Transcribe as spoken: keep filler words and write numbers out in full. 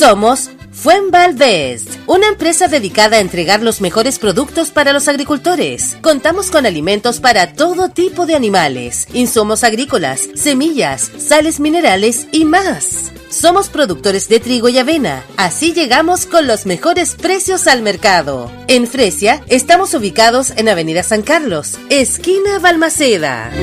Somos Fuenvalvez, una empresa dedicada a entregar los mejores productos para los agricultores. Contamos con alimentos para todo tipo de animales, insumos agrícolas, semillas, sales minerales y más. Somos productores de trigo y avena, así llegamos con los mejores precios al mercado. En Fresia estamos ubicados en Avenida San Carlos, esquina Balmaceda.